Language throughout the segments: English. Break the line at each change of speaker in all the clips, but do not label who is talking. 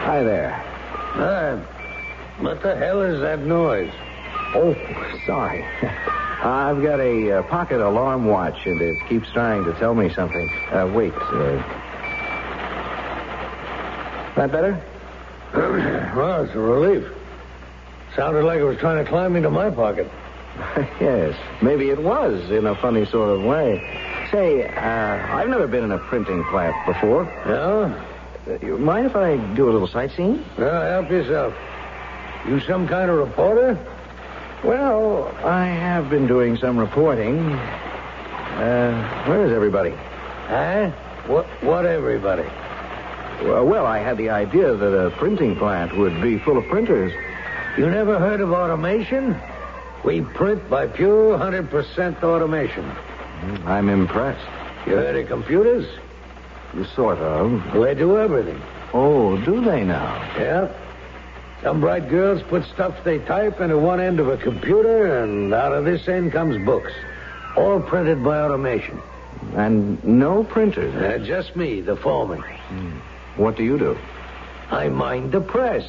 Hi there.
What the hell is that noise?
Oh, sorry. I've got a pocket alarm watch, and it keeps trying to tell me something. Wait. That better?
Well, it's a relief. Sounded like it was trying to climb into my pocket.
Yes, maybe it was, in a funny sort of way. Say, I've never been in a printing plant before.
No?
You mind if I do a little sightseeing?
Well, help yourself. You some kind of reporter?
Well, I have been doing some reporting. Where is everybody?
Huh? What everybody?
Well, I had the idea that a printing plant would be full of printers.
You never heard of automation? We print by pure 100% automation.
I'm impressed.
You heard of computers?
Sort of.
Well, they do everything.
Oh, do they now?
Yeah. Some bright girls put stuff they type into one end of a computer, and out of this end comes books. All printed by automation.
And no printers?
Just me, the foreman.
What do you do?
I mind the press.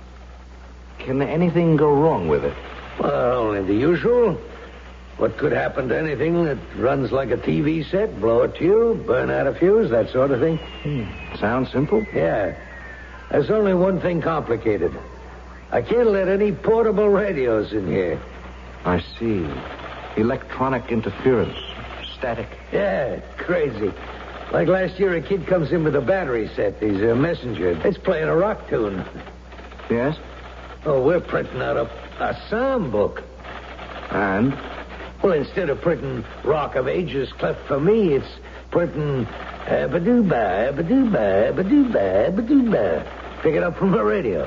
Can anything go wrong with it?
Well, only the usual. What could happen to anything that runs like a TV set? Blow a tube, burn out a fuse, that sort of thing.
Sounds simple?
Yeah. There's only one thing complicated. I can't let any portable radios in here.
I see. Electronic interference. Static.
Yeah, crazy. Like last year, a kid comes in with a battery set. He's a messenger. It's playing a rock tune.
Yes?
Oh, we're printing out a psalm book.
And?
Well, instead of printing Rock of Ages cleft for me, it's printing ba-doo-ba, ba-doo-ba, ba-doo-ba, ba-doo-ba. Pick it up from the radio.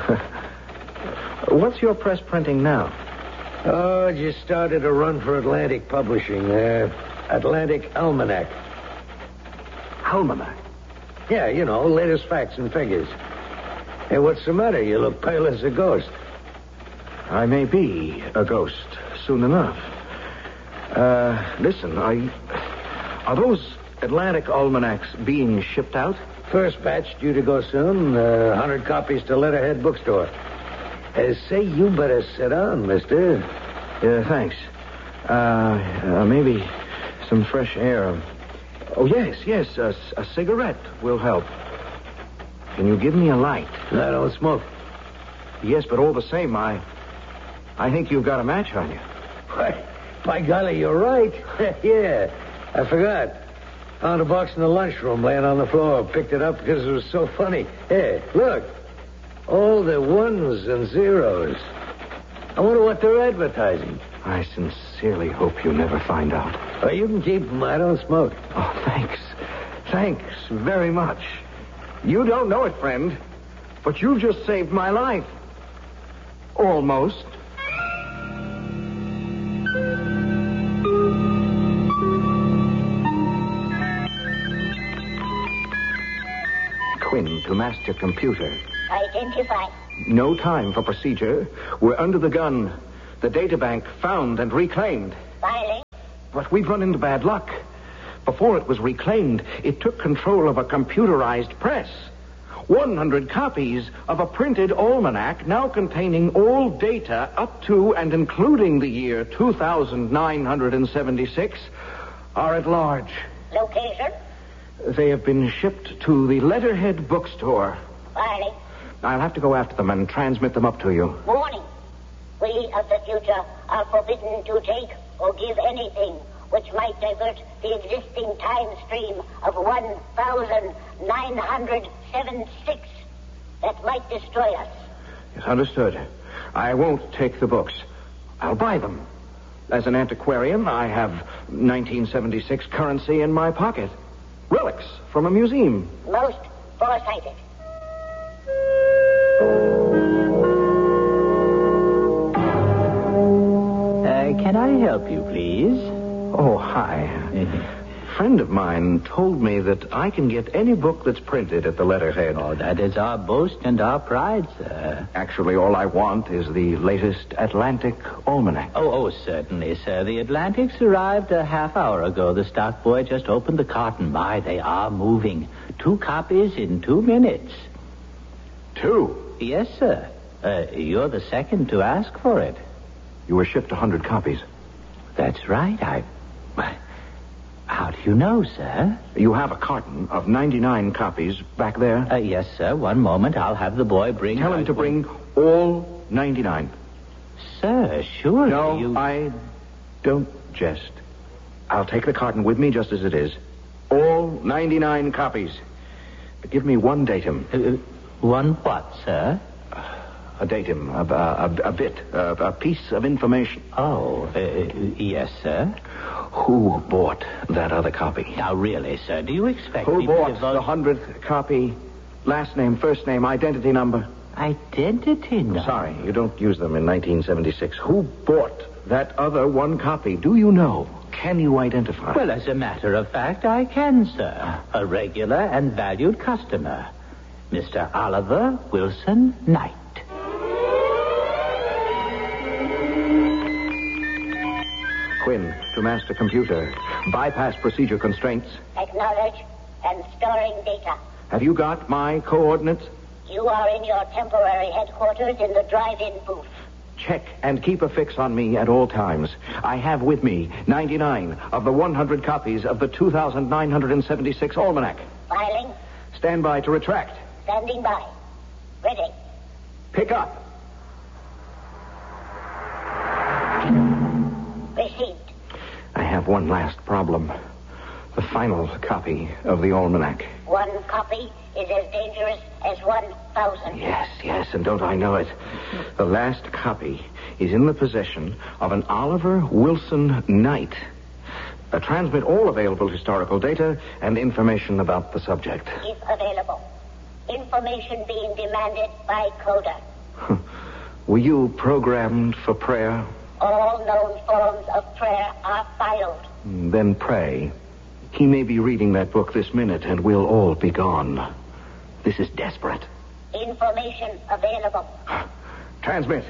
What's your press printing now?
Oh, just started a run for Atlantic Publishing. Atlantic Almanac.
Almanac?
Yeah, you know, latest facts and figures. Hey, what's the matter? You look pale as a ghost.
I may be a ghost soon enough. Listen, are those Atlantic Almanacs being shipped out?
First batch due to go soon. 100 copies to Letterhead Bookstore. Say, you better sit down, mister.
Thanks. Maybe some fresh air. Oh, yes. A cigarette will help. Can you give me a light?
I don't smoke.
Yes, but all the same, I think you've got a match on you.
By golly, you're right. Yeah, I forgot. Found a box in the lunchroom laying on the floor. Picked it up because it was so funny. Hey, look. All the ones and zeros. I wonder what they're advertising.
I sincerely hope you never find out.
Well, you can keep them. I don't smoke.
Oh, thanks. Thanks very much. You don't know it, friend, but you just saved my life. Almost. Quinn to master computer.
Identify.
No time for procedure. We're under the gun. The databank found and reclaimed.
Filing.
But we've run into bad luck. Before it was reclaimed, it took control of a computerized press. 100 copies of a printed almanac now containing all data up to and including the year 2976 are at large.
Location.
They have been shipped to the Letterhead Bookstore.
Filing.
I'll have to go after them and transmit them up to you.
Warning. We of the future are forbidden to take or give anything which might divert the existing time stream of 1,976 that might destroy us.
Yes, understood. I won't take the books. I'll buy them. As an antiquarian, I have 1976 currency in my pocket. Relics from a museum.
Most foresighted.
Can I help you, please?
Oh, hi. A friend of mine told me that I can get any book that's printed at the Letterhead.
Oh, that is our boast and our pride, sir.
Actually, all I want is the latest Atlantic Almanac.
Oh, certainly, sir. The Atlantics arrived a half hour ago. The stock boy just opened the carton. My, they are moving. 2 copies in 2 minutes.
2?
Yes, sir. You're the second to ask for it.
You were shipped 100 copies.
That's right. How do you know, sir?
You have a carton of 99 copies back there.
Yes, sir. One moment. I'll have the boy bring...
Tell him to bring all 99.
Sir, surely
No, I don't jest. I'll take the carton with me just as it is. All 99 copies. But give me one datum.
One what, sir?
A datum, a piece of information.
Oh, yes, sir.
Who bought that other copy?
Now, really, sir, do you expect
Who
me to
bought
divulge...
the 100th copy? Last name, first name, identity number.
Identity number?
Sorry, you don't use them in 1976. Who bought that other one copy? Do you know? Can you identify?
Well, as a matter of fact, I can, sir. A regular and valued customer. Mr. Oliver Wilson Knight.
Quinn, to master computer. Bypass procedure constraints.
Acknowledge and storing data.
Have you got my coordinates?
You are in your temporary headquarters in the drive-in booth.
Check and keep a fix on me at all times. I have with me 99 of the 100 copies of the 2,976 Almanac.
Filing.
Stand by to retract.
Standing by. Ready.
Pick up.
Received.
I have one last problem. The final copy of the Almanac.
One copy is as dangerous as 1,000.
Yes, and don't I know it? The last copy is in the possession of an Oliver Wilson Knight. Transmit all available historical data and information about the subject.
If available. Information being demanded by Coda.
Were you programmed for prayer?
All known forms of prayer are filed.
Then pray. He may be reading that book this minute and we'll all be gone. This is desperate.
Information available.
Transmit.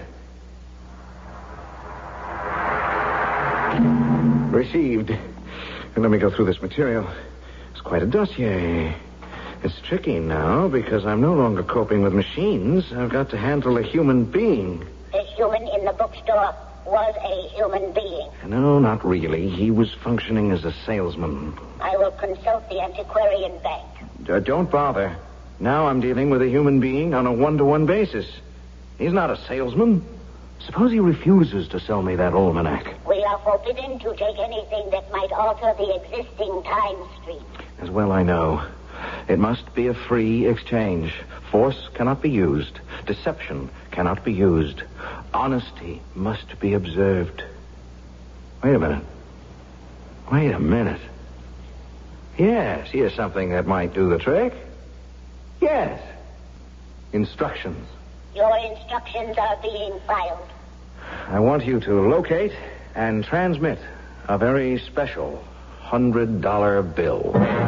Received. And let me go through this material. It's quite a dossier. It's tricky now because I'm no longer coping with machines. I've got to handle a human being.
The human in the bookstore was a human being.
No, not really. He was functioning as a salesman.
I will consult the antiquarian bank.
Don't bother. Now I'm dealing with a human being on a one-to-one basis. He's not a salesman. Suppose he refuses to sell me that almanac.
We are forbidden to take anything that might alter the existing time stream.
As well I know. It must be a free exchange. Force cannot be used. Deception cannot be used. Honesty must be observed. Wait a minute. Yes, here's something that might do the trick. Yes. Instructions.
Your instructions are being filed.
I want you to locate and transmit a very special $100 bill.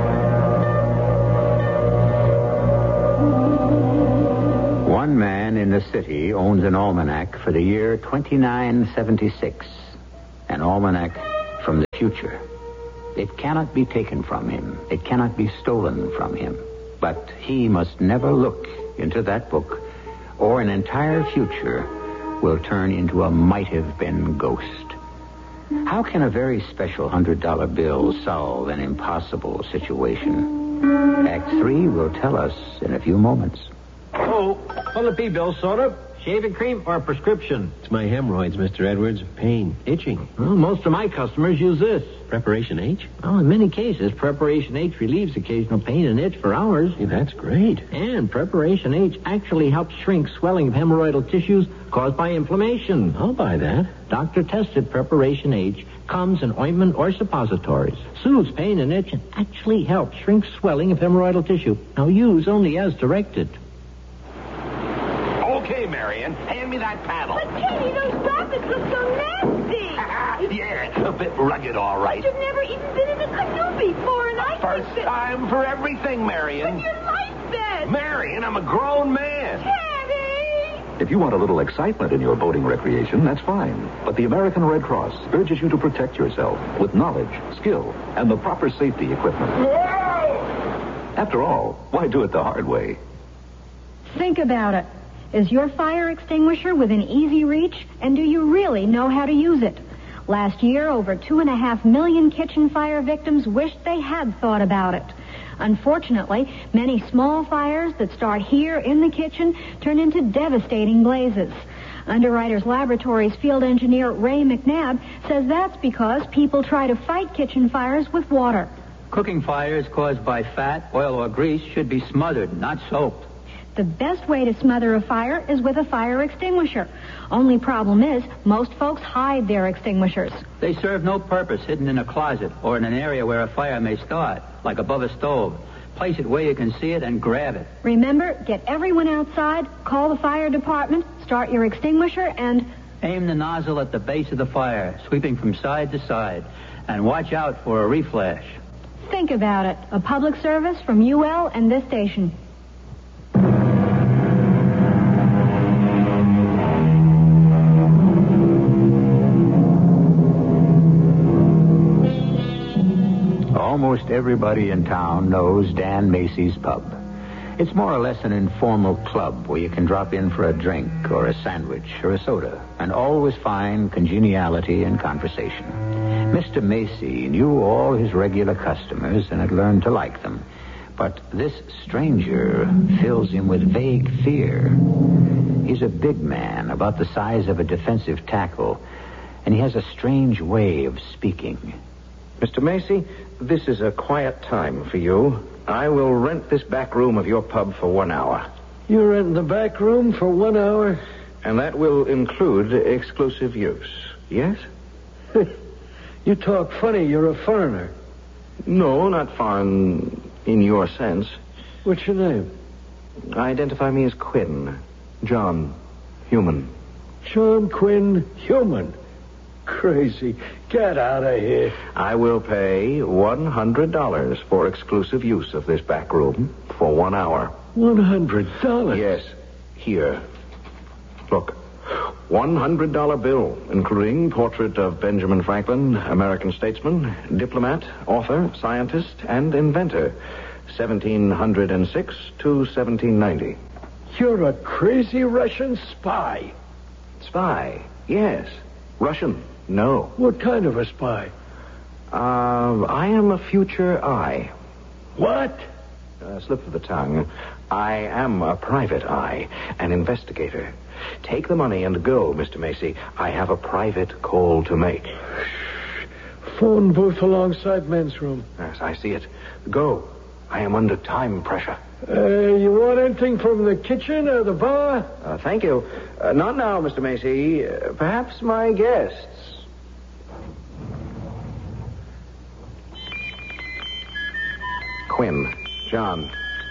One man in the city owns an almanac for the year 2976. An almanac from the future. It cannot be taken from him. It cannot be stolen from him. But he must never look into that book, or an entire future will turn into a might-have-been ghost. How can a very special $100 bill solve an impossible situation? Act 3 will tell us in a few moments.
Oh, what'll it be, Bill? Soda? Shaving cream or a prescription?
It's my hemorrhoids, Mr. Edwards. Pain, itching.
Well, most of my customers use this.
Preparation H?
Well, in many cases, Preparation H relieves occasional pain and itch for hours.
Hey, that's great.
And Preparation H actually helps shrink swelling of hemorrhoidal tissues caused by inflammation.
I'll buy that.
Doctor-tested Preparation H comes in ointment or suppositories. Soothes pain and itch and actually helps shrink swelling of hemorrhoidal tissue. Now use only as directed.
Okay, Marion, hand me that paddle.
But, Kenny, those rapids look so nasty.
Yeah, a bit rugged, all right.
You've never even been in a canoe before, and I
First
think that...
time for everything, Marion.
But you like that.
Marion, I'm a grown man.
Kenny!
If you want a little excitement in your boating recreation, that's fine. But the American Red Cross urges you to protect yourself with knowledge, skill, and the proper safety equipment.
Whoa!
After all, why do it the hard way?
Think about it. Is your fire extinguisher within easy reach, and do you really know how to use it? Last year, over 2.5 million kitchen fire victims wished they had thought about it. Unfortunately, many small fires that start here in the kitchen turn into devastating blazes. Underwriters Laboratories field engineer Ray McNabb says that's because people try to fight kitchen fires with water.
Cooking fires caused by fat, oil, or grease should be smothered, not soaked.
The best way to smother a fire is with a fire extinguisher. Only problem is, most folks hide their extinguishers.
They serve no purpose hidden in a closet or in an area where a fire may start, like above a stove. Place it where you can see it and grab it.
Remember, get everyone outside, call the fire department, start your extinguisher, and...
Aim the nozzle at the base of the fire, sweeping from side to side, and watch out for a reflash.
Think about it. A public service from UL and this station.
Almost everybody in town knows Dan Macy's Pub. It's more or less an informal club where you can drop in for a drink or a sandwich or a soda and always find congeniality and conversation. Mr. Macy knew all his regular customers and had learned to like them. But this stranger fills him with vague fear. He's a big man, about the size of a defensive tackle, and he has a strange way of speaking.
Mr. Macy, this is a quiet time for you. I will rent this back room of your pub for 1 hour.
You're renting the back room for 1 hour?
And that will include exclusive use. Yes?
You talk funny. You're a foreigner.
No, not foreign in your sense.
What's your name?
Identify me as Quinn. John. Human.
John Quinn Human. Crazy. Get out of here.
I will pay $100 for exclusive use of this back room for 1 hour.
$100?
Yes. Here. Look. $100 bill, including portrait of Benjamin Franklin, American statesman, diplomat, author, scientist, and inventor. 1706 to 1790.
You're a crazy Russian spy.
Spy? Yes. Russian? No.
What kind of a spy?
I am a future eye.
What?
Slip of the tongue. I am a private eye, an investigator. Take the money and go, Mr. Macy. I have a private call to make.
Phone booth alongside men's room.
Yes, I see it. Go. I am under time pressure.
You want anything from the kitchen or the bar?
Thank you. Not now, Mr. Macy. Perhaps my guests. Quinn. John.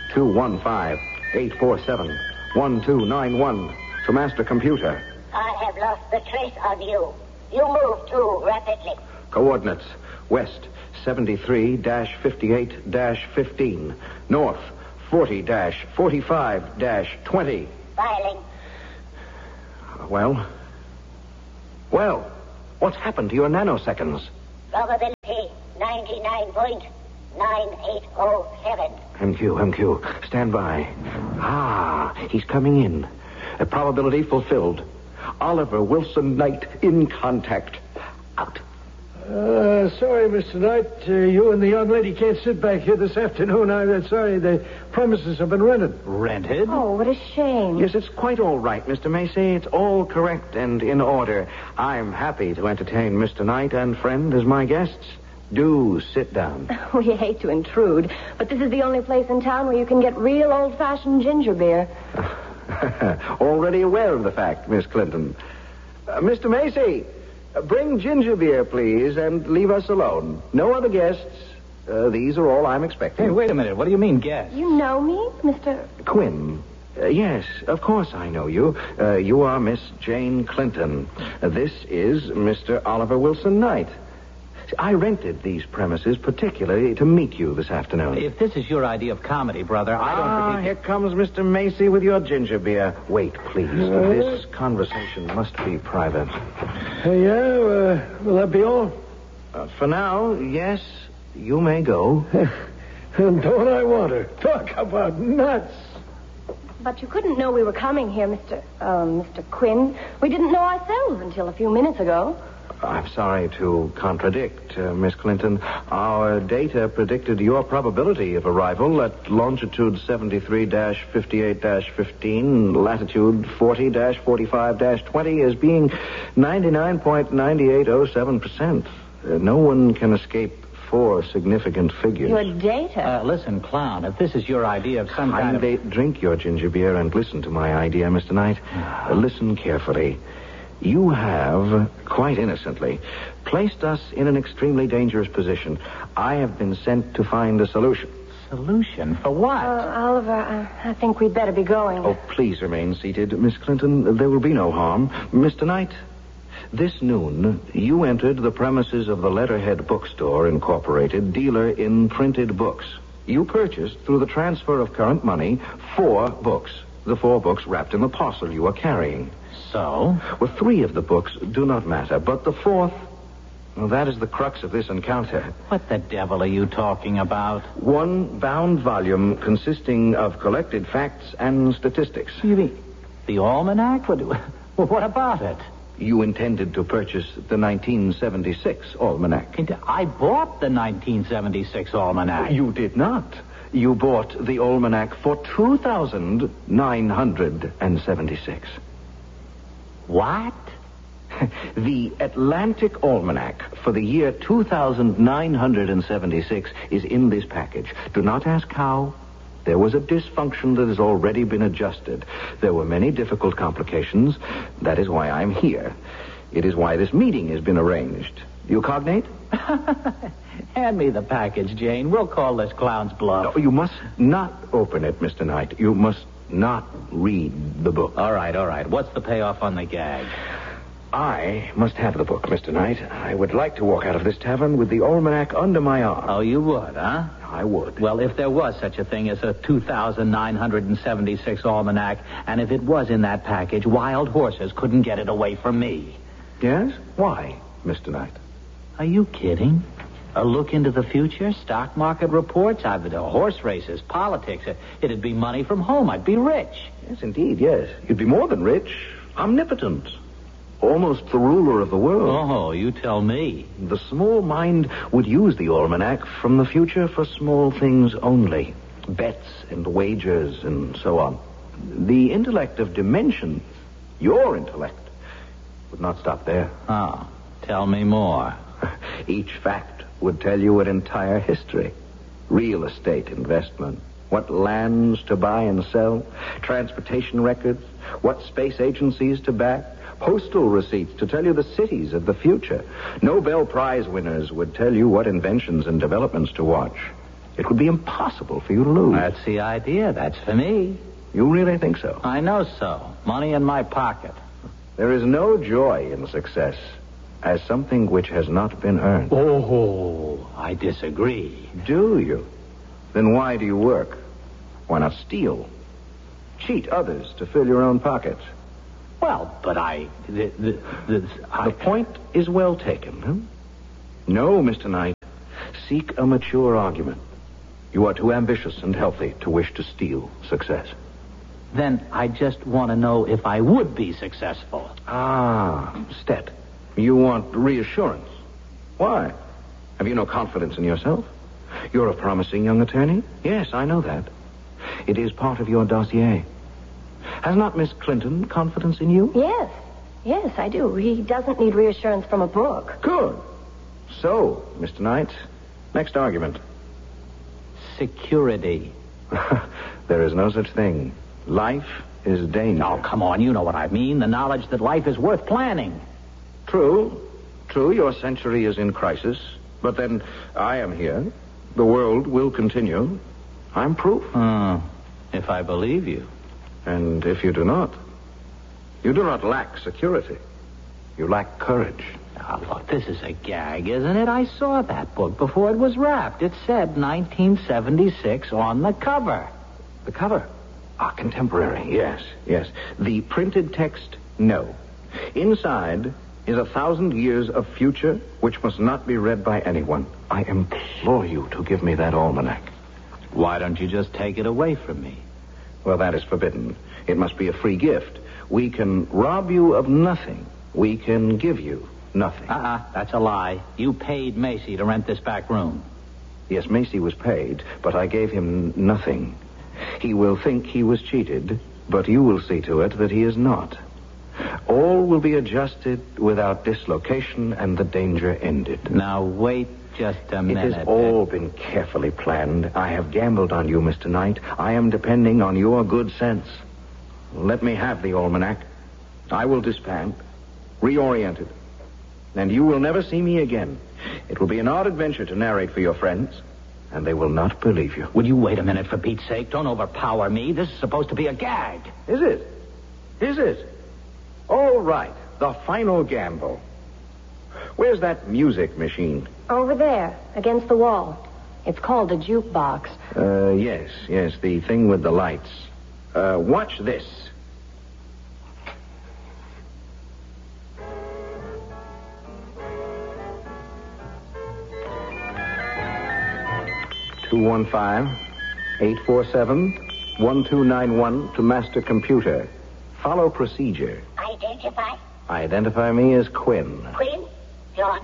215-847-1291. To Master Computer.
I have lost the trace of you. You move too rapidly.
Coordinates. West 73-58-15. North 40-45-20.
Filing.
Well, what's happened to your nanoseconds?
Probability 99.9807.
MQ. Stand by. He's coming in. A probability fulfilled. Oliver Wilson Knight in contact. Out.
Sorry, Mr. Knight. You and the young lady can't sit back here this afternoon. I'm sorry. The premises have been rented.
Rented?
Oh, what a shame.
Yes, it's quite all right, Mr. Macy. It's all correct and in order. I'm happy to entertain Mr. Knight and friend as my guests. Do sit down.
We hate to intrude, but this is the only place in town where you can get real old-fashioned ginger beer.
Already aware of the fact, Miss Clinton. Mr. Macy, bring ginger beer, please, and leave us alone. No other guests. These are all I'm expecting.
Hey, wait a minute. What do you mean, guests?
You know me, Mr.
Quinn. Yes, of course I know you. You are Miss Jane Clinton. This is Mr. Oliver Wilson Knight. I rented these premises particularly to meet you this afternoon.
If this is your idea of comedy, brother, I don't
Here comes Mr. Macy with your ginger beer. Wait, please. This conversation must be private.
Will that be all?
For now, yes, you may go.
And don't I want her? Talk about nuts.
But you couldn't know we were coming here, Mr. Quinn. We didn't know ourselves until a few minutes ago.
I'm sorry to contradict, Miss Clinton. Our data predicted your probability of arrival at longitude 73-58-15, latitude 40-45-20 as being 99.9807%. No one can escape 4 significant figures.
Your data?
Listen, Clown, if this is your idea of some kind of...
Drink your ginger beer and listen to my idea, Mr. Knight. Listen carefully. You have, quite innocently, placed us in an extremely dangerous position. I have been sent to find a solution.
Solution? For what?
Oliver, I think we'd better be going.
Oh, please remain seated, Miss Clinton. There will be no harm. Mr. Knight, this noon, you entered the premises of the Letterhead Bookstore, Incorporated, dealer in printed books. You purchased, through the transfer of current money, 4 books. The 4 books wrapped in the parcel you are carrying.
So?
Well, 3 of the books do not matter, but the 4th, well, that is the crux of this encounter.
What the devil are you talking about?
1 bound volume consisting of collected facts and statistics.
You mean the almanac? What about it?
You intended to purchase the 1976 almanac.
I bought the 1976 almanac.
You did not. You bought the almanac for $2,976.
What?
The Atlantic Almanac for the year 2976 is in this package. Do not ask how. There was a dysfunction that has already been adjusted. There were many difficult complications. That is why I'm here. It is why this meeting has been arranged. You cognate?
Hand me the package, Jane. We'll call this clown's bluff.
No, you must not open it, Mr. Knight. You must not read the book.
All right. What's the payoff on the gag?
I must have the book, Mr. Knight. I would like to walk out of this tavern with the almanac under my arm.
Oh, you would, huh?
I would.
Well, if there was such a thing as a 2,976 almanac, and if it was in that package, wild horses couldn't get it away from me.
Yes? Why, Mr. Knight?
Are you kidding? A look into the future, stock market reports, horse races, politics. It'd be money from home. I'd be rich.
Yes, indeed, yes. You'd be more than rich. Omnipotent. Almost the ruler of the world.
Oh, you tell me.
The small mind would use the almanac from the future for small things only. Bets and wagers and so on. The intellect of dimensions, your intellect, would not stop there.
Oh, tell me more.
Each fact would tell you an entire history. Real estate investment. What lands to buy and sell. Transportation records. What space agencies to back. Postal receipts to tell you the cities of the future. Nobel Prize winners would tell you what inventions and developments to watch. It would be impossible for you to lose.
That's the idea. That's for me.
You really think so?
I know so. Money in my pocket.
There is no joy in success as something which has not been earned.
Oh, I disagree.
Do you? Then why do you work? Why not steal? Cheat others to fill your own pockets?
Well, but
The point is well taken, huh? No, Mr. Knight. Seek a mature argument. You are too ambitious and healthy to wish to steal success.
Then I just want to know if I would be successful.
Ah, Stet. You want reassurance. Why? Have you no confidence in yourself? You're a promising young attorney? Yes, I know that. It is part of your dossier. Has not Miss Clinton confidence in you?
Yes, I do. He doesn't need reassurance from a book.
Good. So, Mr. Knight, next argument.
Security.
There is no such thing. Life is danger.
Oh, come on, you know what I mean. The knowledge that life is worth planning.
True, your century is in crisis. But then I am here. The world will continue. I'm proof.
If I believe you.
And if you do not, you do not lack security. You lack courage.
Now, look, this is a gag, isn't it? I saw that book before it was wrapped. It said 1976 on the cover.
The cover? Contemporary, yes. The printed text, no. Inside is 1,000 years of future which must not be read by anyone. I implore you to give me that almanac.
Why don't you just take it away from me?
Well, that is forbidden. It must be a free gift. We can rob you of nothing. We can give you nothing.
That's a lie. You paid Macy to rent this back room.
Yes, Macy was paid, but I gave him nothing. He will think he was cheated, but you will see to it that he is not. All will be adjusted without dislocation and the danger ended.
Now, wait just a minute.
It has all been carefully planned. I have gambled on you, Mr. Knight. I am depending on your good sense. Let me have the almanac. I will disband, reorient it, and you will never see me again. It will be an odd adventure to narrate for your friends, and they will not believe you.
Will you wait a minute, for Pete's sake? Don't overpower me. This is supposed to be a gag.
Is it? Is it? All right. The final gamble. Where's that music machine?
Over there, against the wall. It's called a jukebox.
Yes, the thing with the lights. Watch this. (215-847-1291) to master computer. Follow procedure.
Identify.
Identify me as Quinn.
Quinn, John,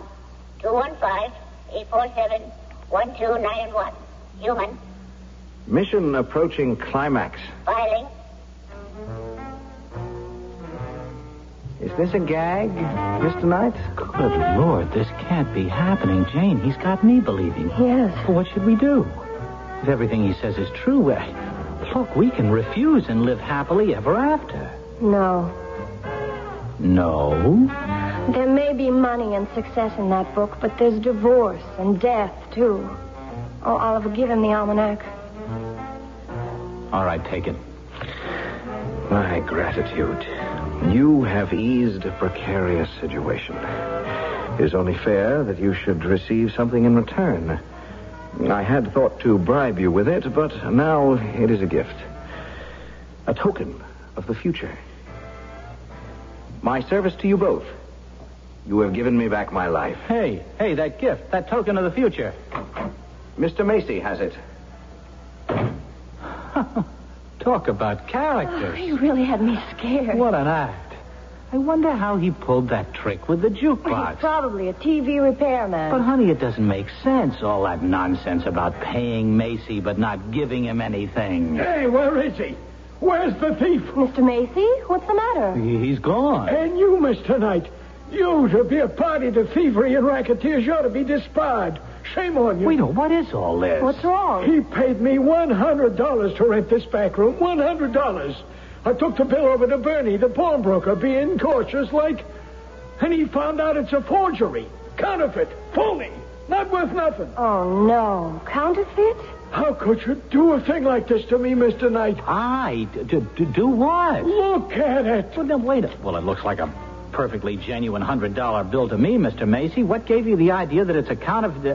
215-847-1291. Human.
Mission approaching climax.
Filing.
Is this a gag, Mr. Knight?
Good Lord, this can't be happening. Jane, he's got me believing.
Yes.
Well, what should we do? If everything he says is true, look, we can refuse and live happily ever after.
No.
No?
There may be money and success in that book, but there's divorce and death, too. Oh, Oliver, give him the almanac.
All right, take it.
My gratitude. You have eased a precarious situation. It is only fair that you should receive something in return. I had thought to bribe you with it, but now it is a gift. A token of the future. My service to you both. You have given me back my life.
Hey, that gift, that token of the future.
Mr. Macy has it.
Talk about characters.
Oh, you really had me scared.
What an act. I wonder how he pulled that trick with the jukebox.
He's probably a TV repairman.
But, honey, it doesn't make sense, all that nonsense about paying Macy but not giving him anything.
Hey, where is he? Where's the thief?
Mr. Macy, what's the matter?
He's gone.
And you, Mr. Knight, you to be a party to thievery and racketeers, you ought to be disbarred. Shame on you.
Wait, what is all this?
What's wrong?
He paid me $100 to rent this back room. $100. I took the bill over to Bernie, the pawnbroker, being cautious like, and he found out it's a forgery. Counterfeit. Phony. Not worth nothing.
Oh, no. Counterfeit?
How could you do a thing like this to me, Mr. Knight?
Do what?
Look at it.
Well, now, wait. Well, it looks like a perfectly genuine $100 bill to me, Mr. Macy. What gave you the idea that it's a counterfeit?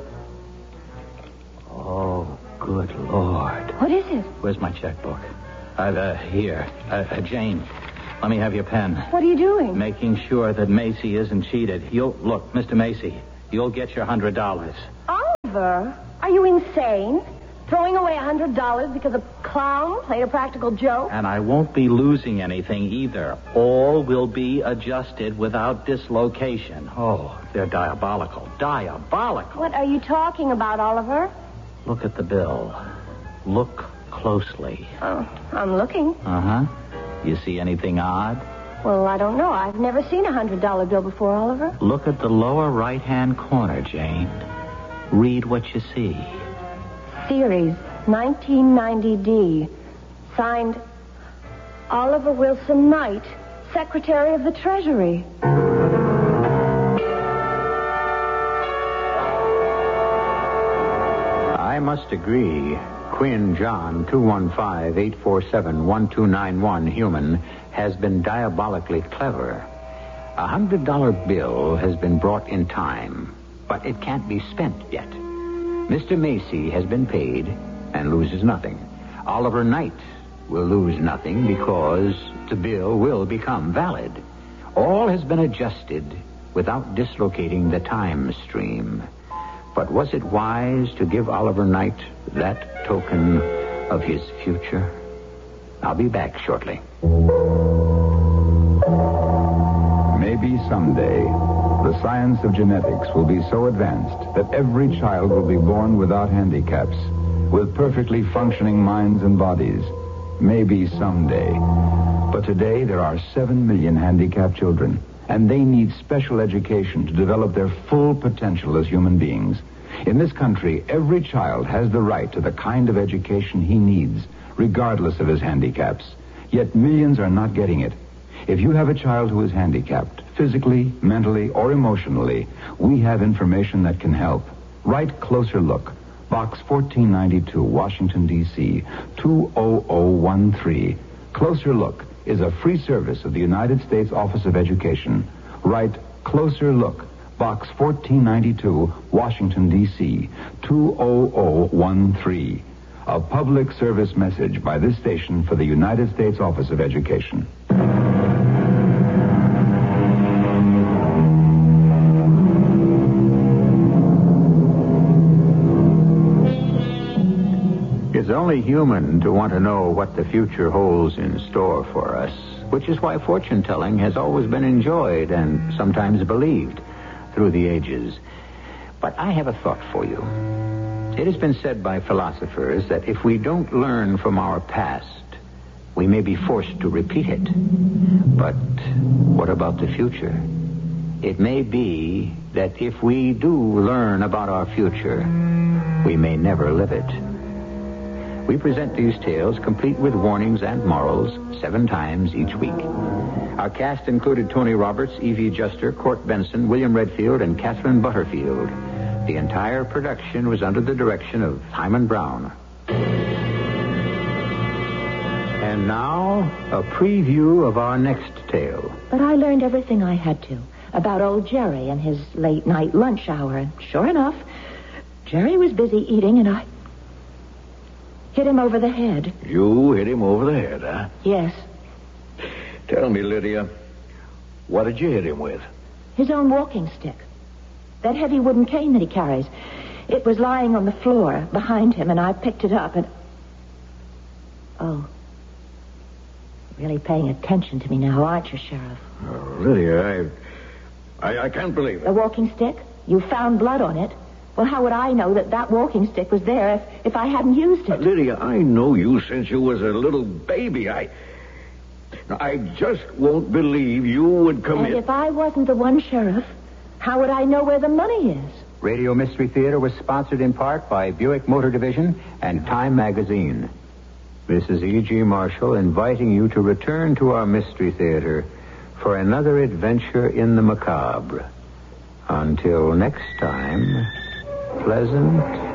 Oh, good Lord.
What is it?
Where's my checkbook? Here. Jane, let me have your pen.
What are you doing?
Making sure that Macy isn't cheated. Look, Mr. Macy, you'll get your $100.
Oliver, are you insane? Throwing away $100 because a clown played a practical joke?
And I won't be losing anything either. All will be adjusted without dislocation. Oh, they're diabolical. Diabolical.
What are you talking about, Oliver?
Look at the bill. Look closely.
Oh, I'm looking.
Uh-huh. You see anything odd?
Well, I don't know. I've never seen a $100 bill before, Oliver.
Look at the lower right-hand corner, Jane. Read what you see.
Series 1990D. Signed Oliver Wilson Knight, Secretary of the Treasury.
I must agree. Quinn John, 215-847-1291, human, has been diabolically clever. A $100 bill has been brought in time, but it can't be spent yet. Mr. Macy has been paid and loses nothing. Oliver Knight will lose nothing because the bill will become valid. All has been adjusted without dislocating the time stream. But was it wise to give Oliver Knight that token of his future? I'll be back shortly.
Maybe someday, the science of genetics will be so advanced that every child will be born without handicaps, with perfectly functioning minds and bodies. Maybe someday. But today, there are 7 million handicapped children, and they need special education to develop their full potential as human beings. In this country, every child has the right to the kind of education he needs, regardless of his handicaps. Yet millions are not getting it. If you have a child who is handicapped, physically, mentally, or emotionally, we have information that can help. Write Closer Look, Box 1492, Washington, D.C., 20013. Closer Look is a free service of the United States Office of Education. Write Closer Look, Box 1492, Washington, D.C., 20013. A public service message by this station for the United States Office of Education.
It's only human to want to know what the future holds in store for us, which is why fortune-telling has always been enjoyed and sometimes believed through the ages. But I have a thought for you. It has been said by philosophers that if we don't learn from our past, we may be forced to repeat it. But what about the future? It may be that if we do learn about our future, we may never live it. We present these tales complete with warnings and morals 7 times each week. Our cast included Tony Roberts, Evie Juster, Court Benson, William Redfield, and Catherine Butterfield. The entire production was under the direction of Hyman Brown. And now, a preview of our next tale.
But I learned everything I had to about old Jerry and his late-night lunch hour. And sure enough, Jerry was busy eating, and I hit him over the head.
You hit him over the head, huh?
Yes.
Tell me, Lydia, what did you hit him with?
His own walking stick. That heavy wooden cane that he carries. It was lying on the floor behind him, and I picked it up and... Oh. Really paying attention to me now, aren't you, Sheriff?
Oh, Lydia, I can't believe it.
The walking stick? You found blood on it. Well, how would I know that walking stick was there if I hadn't used it?
Lydia, I know you since you was a little baby. I just won't believe you would commit...
And if I wasn't the one, Sheriff, how would I know where the money is?
Radio Mystery Theater was sponsored in part by Buick Motor Division and Time Magazine. This is E.G. Marshall inviting you to return to our Mystery Theater for another adventure in the macabre. Until next time, pleasant